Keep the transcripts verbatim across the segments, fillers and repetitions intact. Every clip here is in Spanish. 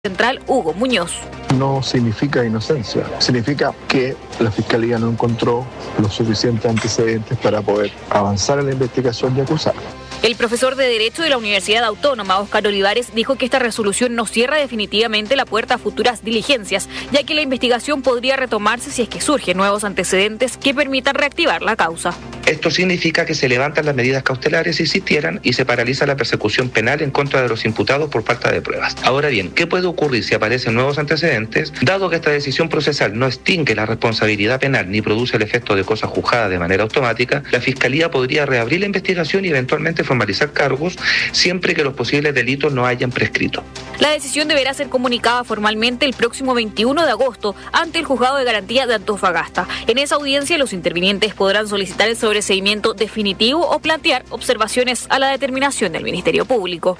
Central, Hugo Muñoz. No significa inocencia, significa que la Fiscalía no encontró los suficientes antecedentes para poder avanzar en la investigación y acusar. El profesor de Derecho de la Universidad Autónoma, Óscar Olivares, dijo que esta resolución no cierra definitivamente la puerta a futuras diligencias, ya que la investigación podría retomarse si es que surgen nuevos antecedentes que permitan reactivar la causa. Esto significa que se levantan las medidas cautelares si existieran y se paraliza la persecución penal en contra de los imputados por falta de pruebas. Ahora bien, ¿qué puede ocurrir si aparecen nuevos antecedentes? Dado que esta decisión procesal no extingue la responsabilidad penal ni produce el efecto de cosa juzgada de manera automática, la Fiscalía podría reabrir la investigación y eventualmente formalizar cargos siempre que los posibles delitos no hayan prescrito. La decisión deberá ser comunicada formalmente el próximo veintiuno de agosto ante el Juzgado de Garantía de Antofagasta. En esa audiencia, los intervinientes podrán solicitar el sobreseimiento definitivo o plantear observaciones a la determinación del Ministerio Público.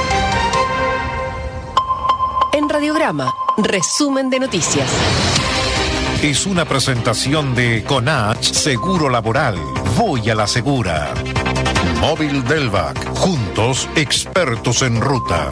En Radiograma, resumen de noticias. Es una presentación de CONACH Seguro Laboral. Voy a la segura. Móvil Delvac. Juntos, expertos en ruta.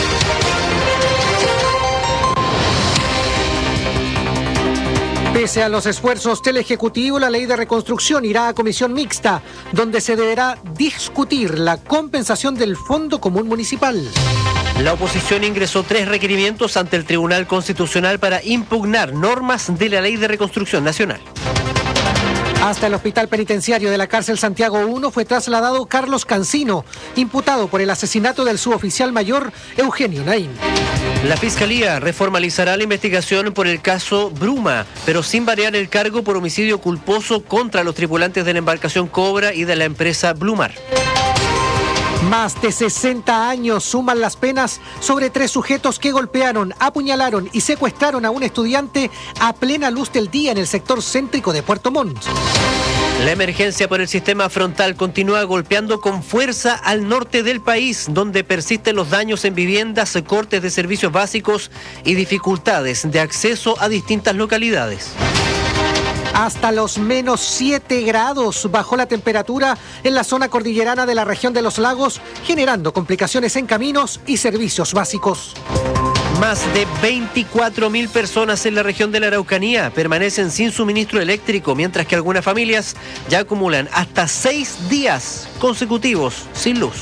Pese a los esfuerzos del Ejecutivo, la ley de reconstrucción irá a comisión mixta, donde se deberá discutir la compensación del Fondo Común Municipal. La oposición ingresó tres requerimientos ante el Tribunal Constitucional para impugnar normas de la Ley de Reconstrucción Nacional. Hasta el Hospital Penitenciario de la Cárcel Santiago uno fue trasladado Carlos Cancino, imputado por el asesinato del suboficial mayor Eugenio Naín. La Fiscalía reformalizará la investigación por el caso Bruma, pero sin variar el cargo por homicidio culposo contra los tripulantes de la embarcación Cobra y de la empresa Blumar. Más de sesenta años suman las penas sobre tres sujetos que golpearon, apuñalaron y secuestraron a un estudiante a plena luz del día en el sector céntrico de Puerto Montt. La emergencia por el sistema frontal continúa golpeando con fuerza al norte del país, donde persisten los daños en viviendas, cortes de servicios básicos y dificultades de acceso a distintas localidades. Hasta los menos siete grados bajó la temperatura en la zona cordillerana de la región de los lagos, generando complicaciones en caminos y servicios básicos. Más de veinticuatro mil personas en la región de la Araucanía permanecen sin suministro eléctrico, mientras que algunas familias ya acumulan hasta seis días consecutivos sin luz.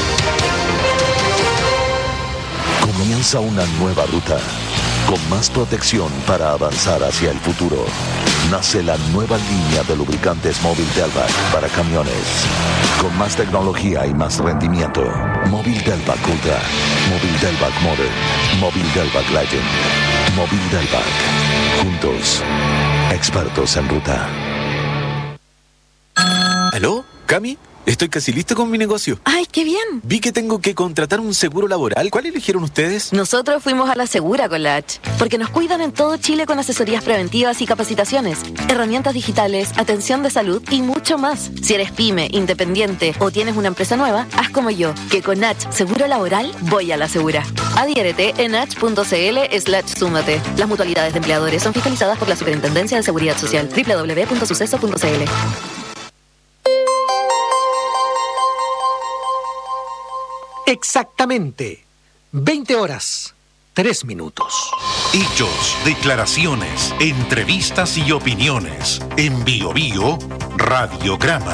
Comienza una nueva ruta, con más protección para avanzar hacia el futuro. Nace la nueva línea de lubricantes Móvil Delvac para camiones. Con más tecnología y más rendimiento. Móvil Delvac Ultra. Móvil Delvac Modern. Móvil Delvac Legend. Móvil Delvac. Juntos, expertos en ruta. ¿Aló? ¿Cami? Estoy casi listo con mi negocio. ¡Ay, qué bien! Vi que tengo que contratar un seguro laboral. ¿Cuál eligieron ustedes? Nosotros fuimos a la Segura con la H, porque nos cuidan en todo Chile con asesorías preventivas y capacitaciones, herramientas digitales, atención de salud y mucho más. Si eres pyme, independiente o tienes una empresa nueva, haz como yo, que con H Seguro Laboral voy a la Segura. Adhiérete en h.cl slash súmate. Las mutualidades de empleadores son fiscalizadas por la Superintendencia de Seguridad Social. doble u doble u doble u punto suceso punto c l. Exactamente, veinte horas, tres minutos. Hechos, declaraciones, entrevistas y opiniones. En Bio Bio, Radiograma.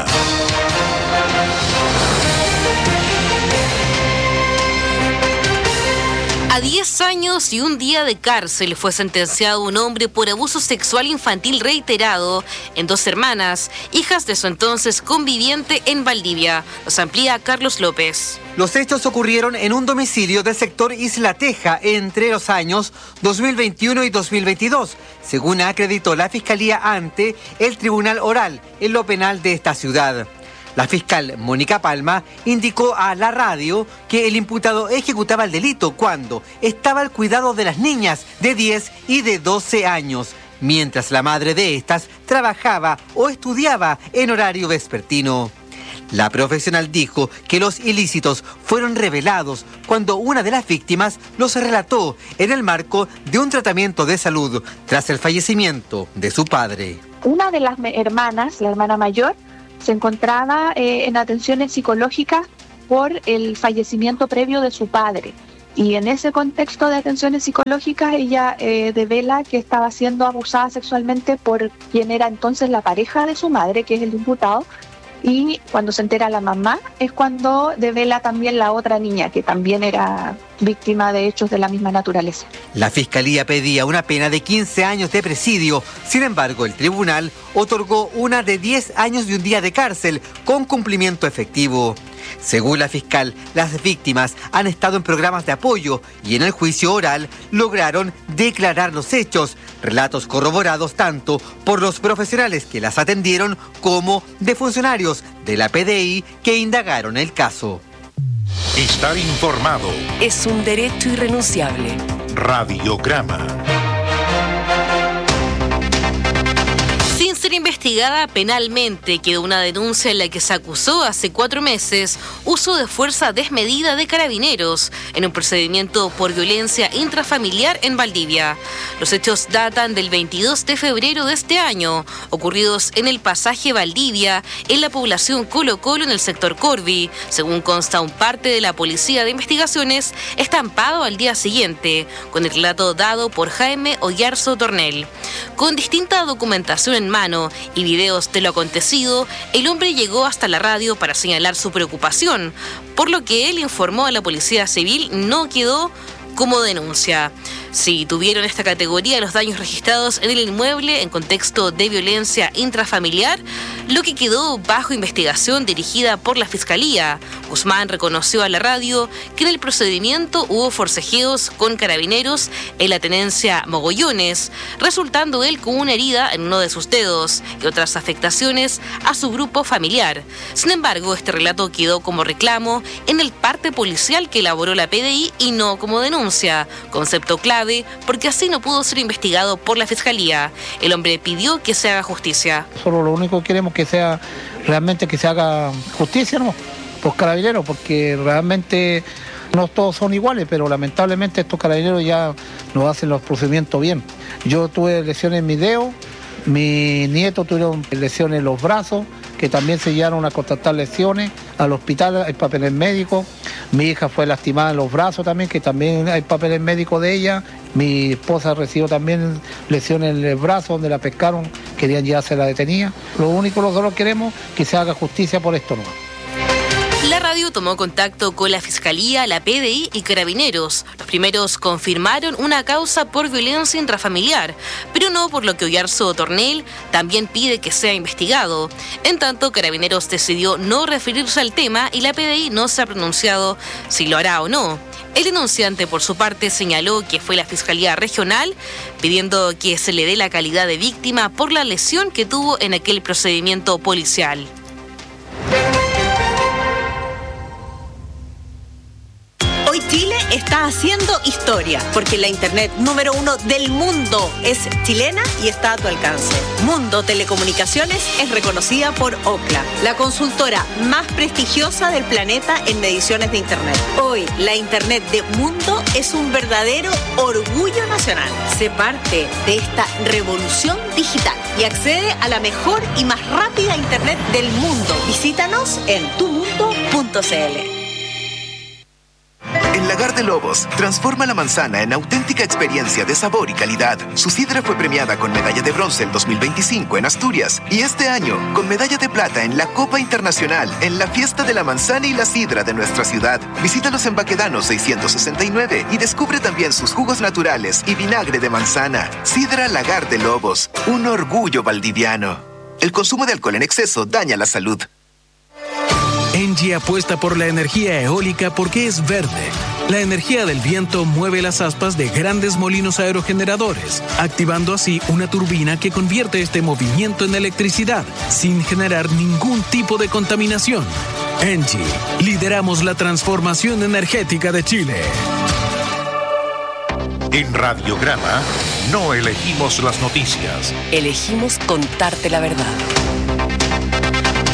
A diez años y un día de cárcel fue sentenciado un hombre por abuso sexual infantil reiterado en dos hermanas, hijas de su entonces conviviente en Valdivia. Nos amplía Carlos López. Los hechos ocurrieron en un domicilio del sector Isla Teja entre los años dos mil veintiuno y dos mil veintidós, según acreditó la Fiscalía ante el Tribunal Oral en lo penal de esta ciudad. La fiscal Mónica Palma indicó a la radio que el imputado ejecutaba el delito cuando estaba al cuidado de las niñas de diez y de doce años, mientras la madre de estas trabajaba o estudiaba en horario vespertino. La profesional dijo que los ilícitos fueron revelados cuando una de las víctimas los relató en el marco de un tratamiento de salud tras el fallecimiento de su padre. Una de las hermanas, la hermana mayor, se encontraba eh, en atenciones psicológicas por el fallecimiento previo de su padre. Y en ese contexto de atenciones psicológicas, ella eh, devela que estaba siendo abusada sexualmente por quien era entonces la pareja de su madre, que es el imputado. Y cuando se entera la mamá es cuando devela también la otra niña, que también era víctima de hechos de la misma naturaleza. La Fiscalía pedía una pena de quince años de presidio. Sin embargo, el tribunal otorgó una de diez años y un día de cárcel con cumplimiento efectivo. Según la fiscal, las víctimas han estado en programas de apoyo y en el juicio oral lograron declarar los hechos, relatos corroborados tanto por los profesionales que las atendieron como de funcionarios de la P D I que indagaron el caso. Estar informado es un derecho irrenunciable. Radiograma. Sin ser investigada penalmente, quedó una denuncia en la que se acusó hace cuatro meses uso de fuerza desmedida de carabineros en un procedimiento por violencia intrafamiliar en Valdivia. Los hechos datan del veintidós de febrero de este año, ocurridos en el pasaje Valdivia, en la población Colo Colo, en el sector Corvi, según consta un parte de la Policía de Investigaciones, estampado al día siguiente, con el relato dado por Jaime Oyarzo Tornel. Con distinta documentación en mano y videos de lo acontecido, el hombre llegó hasta la radio para señalar su preocupación, por lo que él informó a la Policía Civil no quedó como denuncia. Si tuvieron esta categoría los daños registrados en el inmueble en contexto de violencia intrafamiliar, lo que quedó bajo investigación dirigida por la Fiscalía. Guzmán reconoció a la radio que en el procedimiento hubo forcejeos con carabineros en la tenencia Mogollones, resultando él con una herida en uno de sus dedos y otras afectaciones a su grupo familiar. Sin embargo, este relato quedó como reclamo en el parte policial que elaboró la P D I y no como denuncia, concepto clave porque así no pudo ser investigado por la Fiscalía. El hombre pidió que se haga justicia. Solo lo único que queremos que sea realmente que se haga justicia, ¿no? Por carabineros, porque realmente no todos son iguales, pero lamentablemente estos carabineros ya no hacen los procedimientos bien. Yo tuve lesiones en mi dedo, mi nieto tuvieron lesiones en los brazos, que también se llevaron a constatar lesiones al hospital, hay papeles médicos. Mi hija fue lastimada en los brazos también, que también hay papeles médicos de ella. Mi esposa recibió también lesiones en el brazo, donde la pescaron, querían llevarse la detenida. Lo único que nosotros queremos es que se haga justicia por esto, ¿no? La radio tomó contacto con la Fiscalía, la P D I y Carabineros. Los primeros confirmaron una causa por violencia intrafamiliar, pero no por lo que Oyarzo Tornel también pide que sea investigado. En tanto, Carabineros decidió no referirse al tema y la P D I no se ha pronunciado si lo hará o no. El denunciante, por su parte, señaló que fue la Fiscalía Regional pidiendo que se le dé la calidad de víctima por la lesión que tuvo en aquel procedimiento policial. Hoy Chile está haciendo historia, porque la internet número uno del mundo es chilena y está a tu alcance. Mundo Telecomunicaciones es reconocida por Ookla, la consultora más prestigiosa del planeta en mediciones de internet. Hoy, la internet de Mundo es un verdadero orgullo nacional. Sé parte de esta revolución digital y accede a la mejor y más rápida internet del mundo. Visítanos en tu mundo punto c l. El Lagar de Lobos transforma la manzana en auténtica experiencia de sabor y calidad. Su sidra fue premiada con medalla de bronce el dos mil veinticinco en Asturias y este año con medalla de plata en la Copa Internacional en la Fiesta de la Manzana y la Sidra de nuestra ciudad. Visítalos en Baquedano seiscientos sesenta y nueve y descubre también sus jugos naturales y vinagre de manzana. Sidra Lagar de Lobos, un orgullo valdiviano. El consumo de alcohol en exceso daña la salud. Engie apuesta por la energía eólica porque es verde. La energía del viento mueve las aspas de grandes molinos aerogeneradores, activando así una turbina que convierte este movimiento en electricidad, sin generar ningún tipo de contaminación. Engie, lideramos la transformación energética de Chile. En Radiograma, no elegimos las noticias. Elegimos contarte la verdad.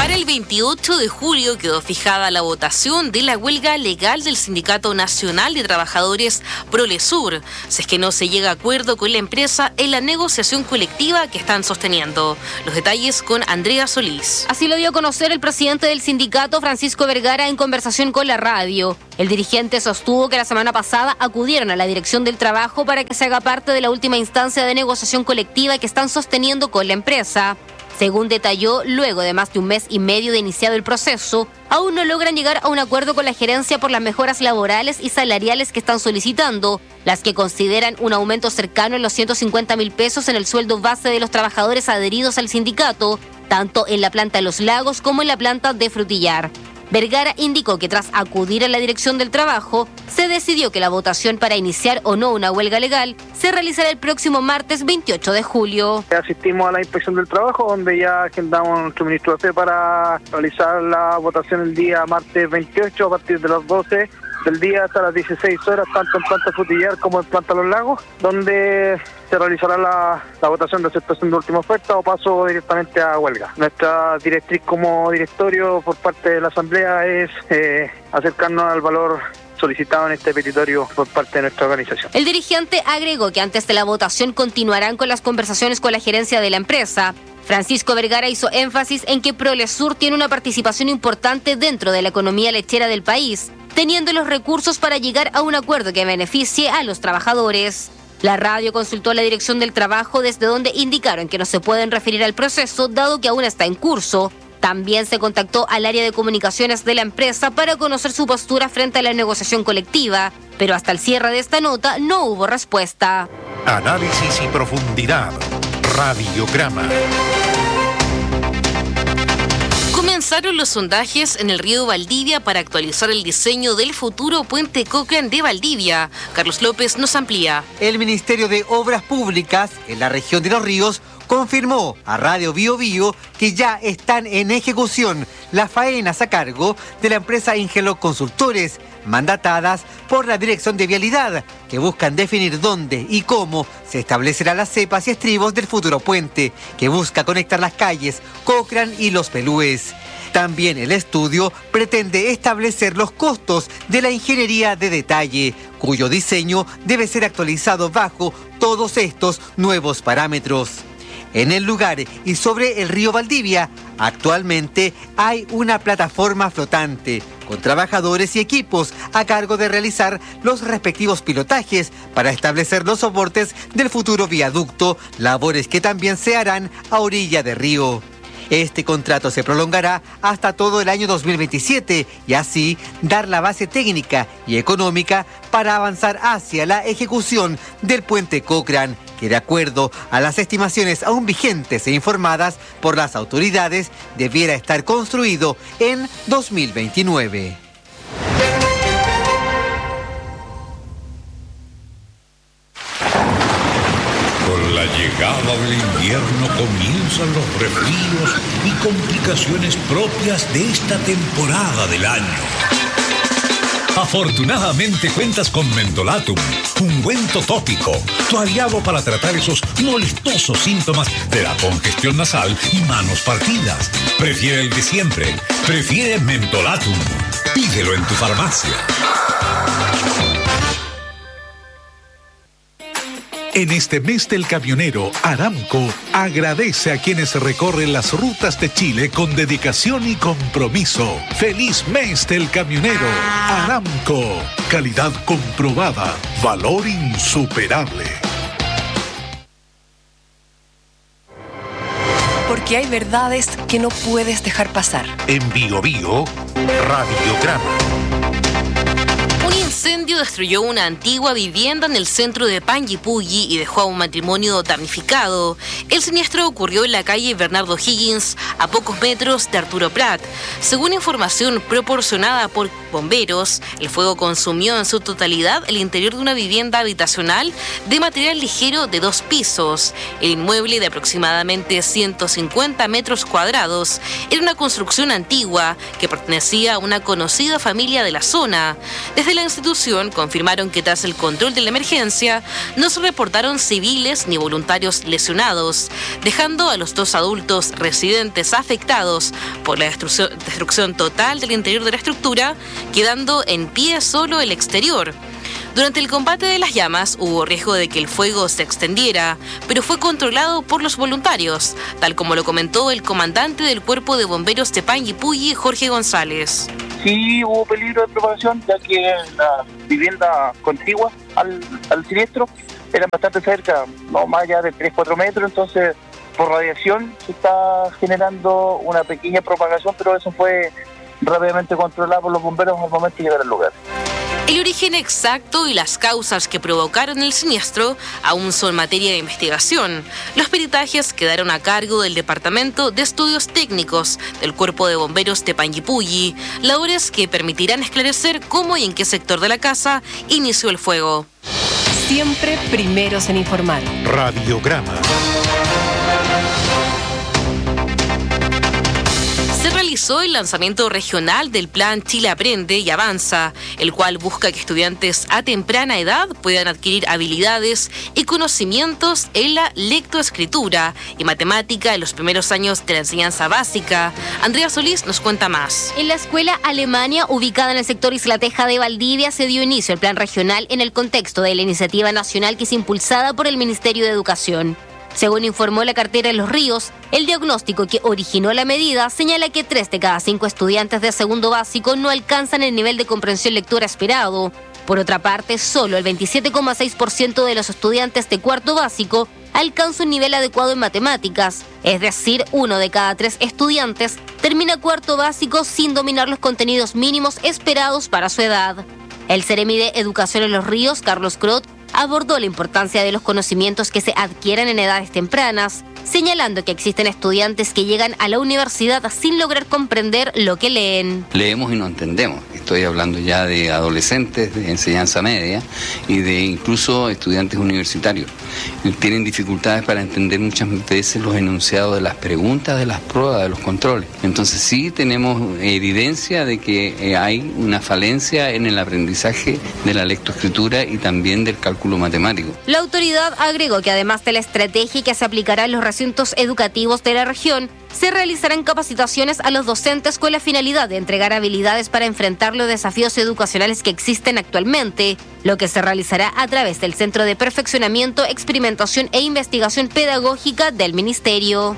Para el veintiocho de julio quedó fijada la votación de la huelga legal del Sindicato Nacional de Trabajadores Prolesur, si es que no se llega a acuerdo con la empresa en la negociación colectiva que están sosteniendo. Los detalles con Andrea Solís. Así lo dio a conocer el presidente del sindicato, Francisco Vergara, en conversación con la radio. El dirigente sostuvo que la semana pasada acudieron a la Dirección del Trabajo para que se haga parte de la última instancia de negociación colectiva que están sosteniendo con la empresa. Según detalló, luego de más de un mes y medio de iniciado el proceso, aún no logran llegar a un acuerdo con la gerencia por las mejoras laborales y salariales que están solicitando, las que consideran un aumento cercano en los ciento cincuenta mil pesos en el sueldo base de los trabajadores adheridos al sindicato, tanto en la planta de Los Lagos como en la planta de Frutillar. Vergara indicó que tras acudir a la Dirección del Trabajo, se decidió que la votación para iniciar o no una huelga legal se realizará el próximo martes veintiocho de julio. Asistimos a la Inspección del Trabajo, donde ya agendamos nuestro ministro de Fe para realizar la votación el día martes veintiocho a partir de las doce del día hasta las dieciséis horas, tanto en planta Frutillar como en planta Los Lagos, donde se realizará la, la votación de aceptación de última oferta o paso directamente a huelga. Nuestra directriz como directorio por parte de la Asamblea es eh, acercarnos al valor solicitado en este petitorio por parte de nuestra organización. El dirigente agregó que antes de la votación continuarán con las conversaciones con la gerencia de la empresa. Francisco Vergara hizo énfasis en que Prolesur tiene una participación importante dentro de la economía lechera del país, teniendo los recursos para llegar a un acuerdo que beneficie a los trabajadores. La radio consultó a la Dirección del Trabajo, desde donde indicaron que no se pueden referir al proceso dado que aún está en curso. También se contactó al área de comunicaciones de la empresa para conocer su postura frente a la negociación colectiva, pero hasta el cierre de esta nota no hubo respuesta. Análisis y profundidad. Radiograma. Comenzaron los sondajes en el río Valdivia para actualizar el diseño del futuro puente Cochrane de Valdivia. Carlos López nos amplía. El Ministerio de Obras Públicas en la región de Los Ríos confirmó a Radio Bio Bio que ya están en ejecución las faenas a cargo de la empresa Ingelog Consultores, mandatadas por la Dirección de Vialidad, que buscan definir dónde y cómo se establecerán las cepas y estribos del futuro puente, que busca conectar las calles Cochrane y Los Pelúes. También el estudio pretende establecer los costos de la ingeniería de detalle, cuyo diseño debe ser actualizado bajo todos estos nuevos parámetros. En el lugar y sobre el río Valdivia, actualmente hay una plataforma flotante con trabajadores y equipos a cargo de realizar los respectivos pilotajes para establecer los soportes del futuro viaducto, labores que también se harán a orilla de río. Este contrato se prolongará hasta todo el año dos mil veintisiete y así dar la base técnica y económica para avanzar hacia la ejecución del puente Cochrane, que de acuerdo a las estimaciones aún vigentes e informadas por las autoridades, debiera estar construido en dos mil veintinueve. Con la llegada del invierno comienzan los resfríos y complicaciones propias de esta temporada del año. Afortunadamente cuentas con Mentolatum, ungüento tópico, tu aliado para tratar esos molestosos síntomas de la congestión nasal y manos partidas. Prefiere el de siempre, prefiere Mentolatum. Pídelo en tu farmacia. En este mes del camionero, Aramco agradece a quienes recorren las rutas de Chile con dedicación y compromiso. ¡Feliz mes del camionero! Aramco, calidad comprobada, valor insuperable. Porque hay verdades que no puedes dejar pasar. En Bio Bio, Radiograma. Un incendio destruyó una antigua vivienda en el centro de Panguipulli y dejó a un matrimonio damnificado. El siniestro ocurrió en la calle Bernardo Higgins, a pocos metros de Arturo Prat. Según información proporcionada por bomberos, el fuego consumió en su totalidad el interior de una vivienda habitacional de material ligero de dos pisos. El inmueble, de aproximadamente ciento cincuenta metros cuadrados, era una construcción antigua que pertenecía a una conocida familia de la zona. Desde la institución institución confirmaron que tras el control de la emergencia no se reportaron civiles ni voluntarios lesionados, dejando a los dos adultos residentes afectados por la destrucción, destrucción total del interior de la estructura, quedando en pie solo el exterior. Durante el combate de las llamas hubo riesgo de que el fuego se extendiera, pero fue controlado por los voluntarios, tal como lo comentó el comandante del Cuerpo de Bomberos de Panguipulli, Jorge González. Sí hubo peligro de propagación, ya que la vivienda contigua al, al siniestro era bastante cerca, no más allá de tres a cuatro metros, entonces por radiación se está generando una pequeña propagación, pero eso fue rápidamente controlado por los bomberos al momento de llegar al lugar. El origen exacto y las causas que provocaron el siniestro aún son materia de investigación. Los peritajes quedaron a cargo del Departamento de Estudios Técnicos del Cuerpo de Bomberos de Panguipulli, labores que permitirán esclarecer cómo y en qué sector de la casa inició el fuego. Siempre primeros en informar. Radiograma. Realizó el lanzamiento regional del Plan Chile Aprende y Avanza, el cual busca que estudiantes a temprana edad puedan adquirir habilidades y conocimientos en la lectoescritura y matemática en los primeros años de la enseñanza básica. Andrea Solís nos cuenta más. En la escuela Alemania, ubicada en el sector Isla Teja de Valdivia, se dio inicio al plan regional en el contexto de la iniciativa nacional que es impulsada por el Ministerio de Educación. Según informó la cartera de Los Ríos, el diagnóstico que originó la medida señala que tres de cada cinco estudiantes de segundo básico no alcanzan el nivel de comprensión lectora esperado. Por otra parte, solo el veintisiete coma seis por ciento de los estudiantes de cuarto básico alcanza un nivel adecuado en matemáticas, es decir, uno de cada tres estudiantes termina cuarto básico sin dominar los contenidos mínimos esperados para su edad. El Ceremi de Educación en Los Ríos, Carlos Crot, abordó la importancia de los conocimientos que se adquieran en edades tempranas, señalando que existen estudiantes que llegan a la universidad sin lograr comprender lo que leen. Leemos y no entendemos. Estoy hablando ya de adolescentes de enseñanza media y de incluso estudiantes universitarios. Tienen dificultades para entender muchas veces los enunciados de las preguntas, de las pruebas, de los controles. Entonces sí tenemos evidencia de que hay una falencia en el aprendizaje de la lectoescritura y también del cálculo matemático. La autoridad agregó que además de la estrategia que se aplicará en los recintos educativos de la región, se realizarán capacitaciones a los docentes con la finalidad de entregar habilidades para enfrentar los desafíos educacionales que existen actualmente, lo que se realizará a través del Centro de Perfeccionamiento, Experimentación e Investigación Pedagógica del Ministerio.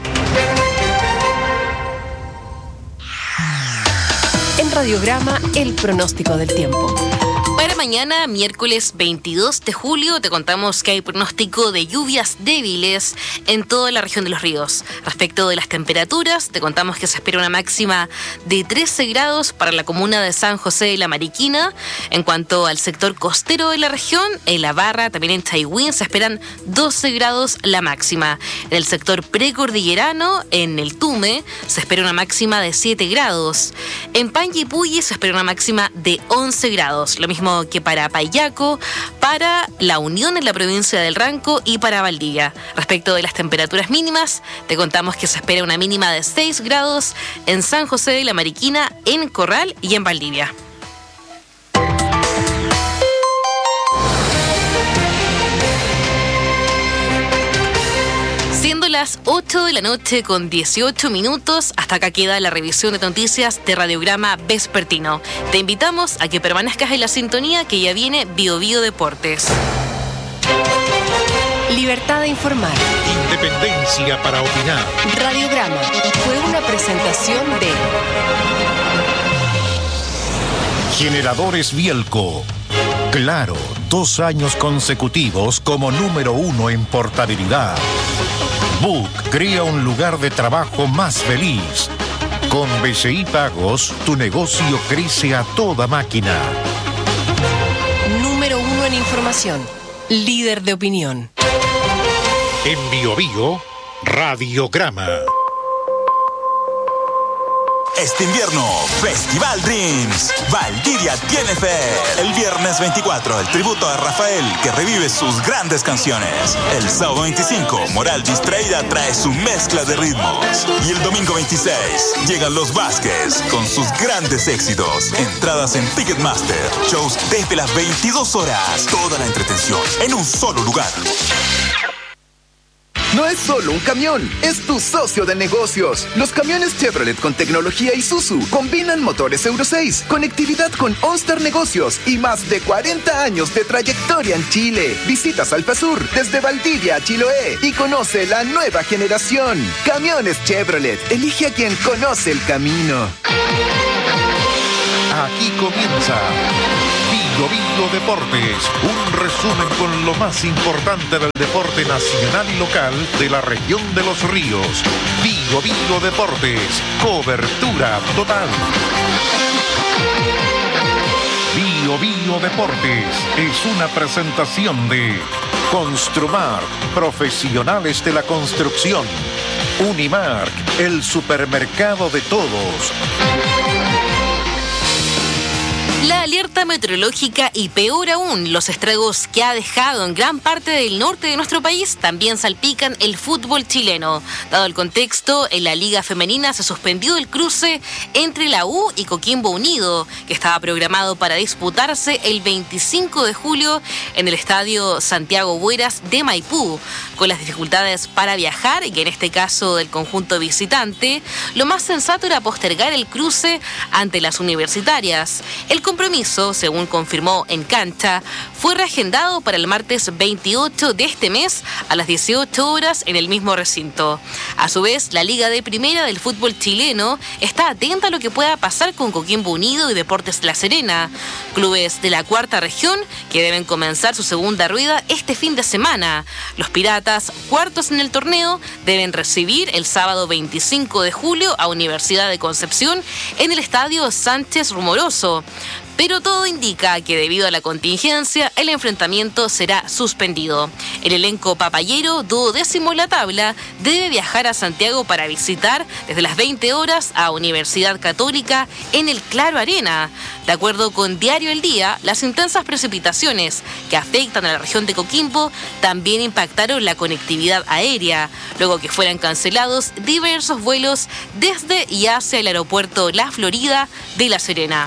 En Radiograma, el pronóstico del tiempo. Para mañana, miércoles veintidós de julio, te contamos que hay pronóstico de lluvias débiles en toda la región de Los Ríos. Respecto de las temperaturas, te contamos que se espera una máxima de trece grados para la comuna de San José de la Mariquina. En cuanto al sector costero de la región, en La Barra, también en Chaigüín, se esperan doce grados la máxima. En el sector precordillerano, en el Tume, se espera una máxima de siete grados. En Panguipulli se espera una máxima de once grados. Lo mismo que para Payaco, para La Unión en la provincia del Ranco y para Valdivia. Respecto de las temperaturas mínimas, te contamos que se espera una mínima de seis grados en San José de la Mariquina, en Corral y en Valdivia. Siendo las ocho de la noche con dieciocho minutos, hasta acá queda la revisión de noticias de Radiograma Vespertino. Te invitamos a que permanezcas en la sintonía, que ya viene Bio Bio Deportes. Libertad de informar. Independencia para opinar. Radiograma fue una presentación de Generadores Bielco. Claro, dos años consecutivos como número uno en portabilidad. Book crea un lugar de trabajo más feliz. Con B C I Pagos, tu negocio crece a toda máquina. Número uno en información. Líder de opinión. En Bio Bio, Radiograma. Este invierno, Festival Dreams. Valdivia tiene fe. El viernes veinticuatro, el tributo a Rafael, que revive sus grandes canciones. El sábado veinticinco, Moral Distraída trae su mezcla de ritmos. Y el domingo veintiséis, llegan los Vázquez con sus grandes éxitos. Entradas en Ticketmaster. Shows desde las veintidós horas. Toda la entretención en un solo lugar. No es solo un camión, es tu socio de negocios. Los camiones Chevrolet con tecnología Isuzu combinan motores Euro seis, conectividad con OnStar Negocios y más de cuarenta años de trayectoria en Chile. Visita Salfasur desde Valdivia a Chiloé y conoce la nueva generación. Camiones Chevrolet, elige a quien conoce el camino. Aquí comienza Bio Bio Deportes, un resumen con lo más importante del deporte nacional y local de la región de Los Ríos. Bio Bio Deportes, cobertura total. Bio Bio Deportes es una presentación de Construmark, profesionales de la construcción. Unimark, el supermercado de todos. La alerta meteorológica y peor aún, los estragos que ha dejado en gran parte del norte de nuestro país también salpican el fútbol chileno. Dado el contexto, en la Liga Femenina se suspendió el cruce entre la U y Coquimbo Unido, que estaba programado para disputarse el veinticinco de julio en el Estadio Santiago Bueras de Maipú. Con las dificultades para viajar, y en este caso del conjunto visitante, lo más sensato era postergar el cruce ante las universitarias. El compromiso, según confirmó en cancha, fue reagendado para el martes veintiocho de este mes a las dieciocho horas en el mismo recinto. A su vez, la Liga de Primera del fútbol chileno está atenta a lo que pueda pasar con Coquimbo Unido y Deportes La Serena, clubes de la cuarta región que deben comenzar su segunda rueda este fin de semana. Los Piratas, cuartos en el torneo, deben recibir el sábado veinticinco de julio a Universidad de Concepción en el Estadio Sánchez Rumoroso. Pero todo indica que debido a la contingencia, el enfrentamiento será suspendido. El elenco papayero, duodécimo en la tabla, debe viajar a Santiago para visitar desde las veinte horas a Universidad Católica en el Claro Arena. De acuerdo con Diario El Día, las intensas precipitaciones que afectan a la región de Coquimbo también impactaron la conectividad aérea, luego que fueran cancelados diversos vuelos desde y hacia el aeropuerto La Florida de La Serena.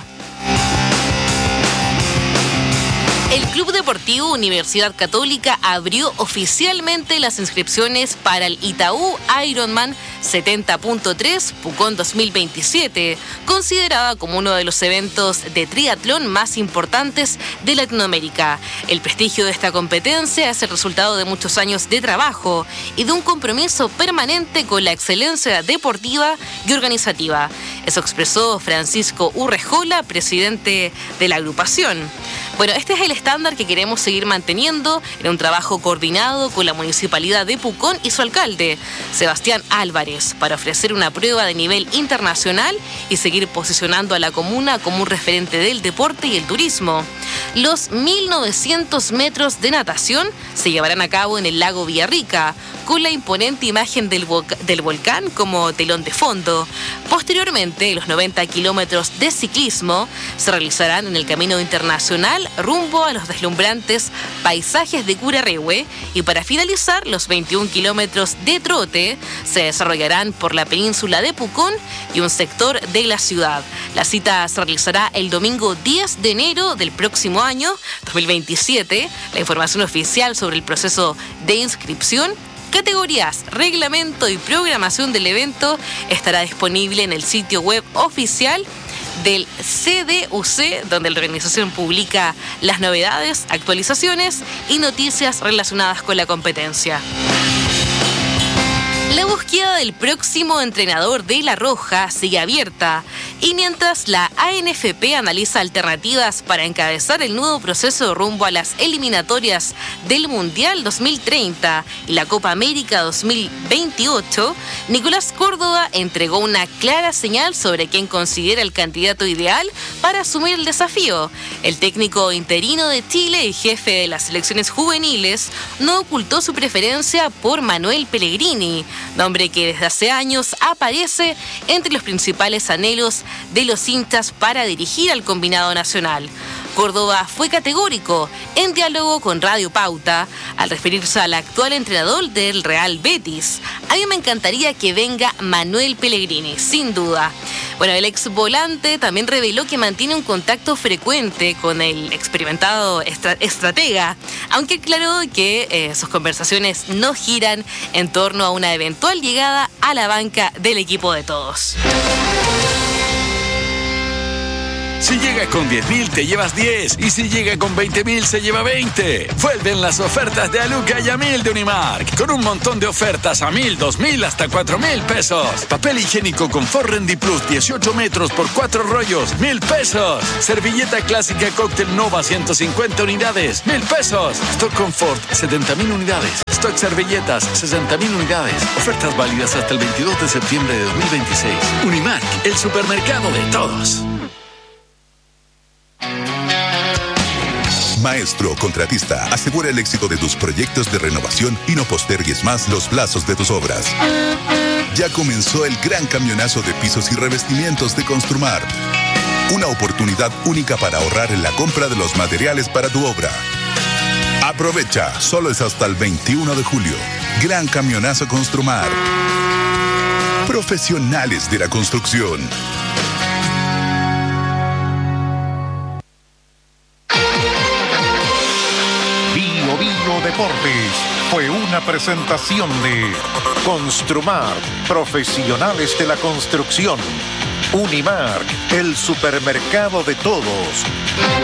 El Club Deportivo Universidad Católica abrió oficialmente las inscripciones para el Itaú Ironman setenta punto tres Pucón dos mil veintisiete, considerada como uno de los eventos de triatlón más importantes de Latinoamérica. El prestigio de esta competencia es el resultado de muchos años de trabajo y de un compromiso permanente con la excelencia deportiva y organizativa. Eso expresó Francisco Urrejola, presidente de la agrupación. Bueno, este es el estándar que queremos seguir manteniendo en un trabajo coordinado con la Municipalidad de Pucón y su alcalde, Sebastián Álvarez, para ofrecer una prueba de nivel internacional y seguir posicionando a la comuna como un referente del deporte y el turismo. Los mil novecientos metros de natación se llevarán a cabo en el lago Villarrica, con la imponente imagen del, del volcán como telón de fondo. Posteriormente, los noventa kilómetros de ciclismo se realizarán en el Camino Internacional rumbo a los deslumbrantes paisajes de Curarrehue, y para finalizar, los veintiún kilómetros de trote se desarrollarán por la península de Pucón y un sector de la ciudad. La cita se realizará el domingo diez de enero del próximo año, dos mil veintisiete. La información oficial sobre el proceso de inscripción, categorías, reglamento y programación del evento estará disponible en el sitio web oficial del C D U C, donde la organización publica las novedades, actualizaciones y noticias relacionadas con la competencia. La búsqueda del próximo entrenador de La Roja sigue abierta. Y mientras la A N F P analiza alternativas para encabezar el nuevo proceso rumbo a las eliminatorias del Mundial dos mil treinta y la Copa América dos mil veintiocho, Nicolás Córdoba entregó una clara señal sobre quién considera el candidato ideal para asumir el desafío. El técnico interino de Chile y jefe de las selecciones juveniles no ocultó su preferencia por Manuel Pellegrini, nombre que desde hace años aparece entre los principales anhelos de los hinchas para dirigir al combinado nacional. Córdoba fue categórico en diálogo con Radio Pauta al referirse al actual entrenador del Real Betis. A mí me encantaría que venga Manuel Pellegrini, sin duda. Bueno, el ex volante también reveló que mantiene un contacto frecuente con el experimentado estra- estratega, aunque aclaró que eh, sus conversaciones no giran en torno a una eventual llegada a la banca del equipo de todos. Si llega con diez mil, te llevas diez. Y si llega con veinte mil, se lleva veinte. Vuelven las ofertas de Aluca y a mil de Unimark. Con un montón de ofertas a mil, dos mil, hasta cuatro mil pesos. Papel higiénico Confort Rendi Plus, dieciocho metros por cuatro rollos, mil pesos. Servilleta clásica Cóctel Nova, ciento cincuenta unidades, mil pesos. Stock Confort, setenta mil unidades. Stock Servilletas, sesenta mil unidades. Ofertas válidas hasta el veintidós de septiembre de dos mil veintiséis. Unimark, el supermercado de todos. Maestro Contratista, asegura el éxito de tus proyectos de renovación y no postergues más los plazos de tus obras. Ya comenzó el gran camionazo de pisos y revestimientos de Construmar. Una oportunidad única para ahorrar en la compra de los materiales para tu obra. Aprovecha, solo es hasta el veintiuno de julio. Gran camionazo Construmar. Profesionales de la construcción. Deportes fue una presentación de Construmar, profesionales de la construcción. Unimark, el supermercado de todos.